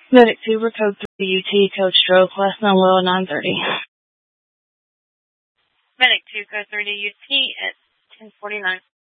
Medic 2, we're code 3 UT, code stroke, last known low 930. Medic 2, code 3 UT at 1049.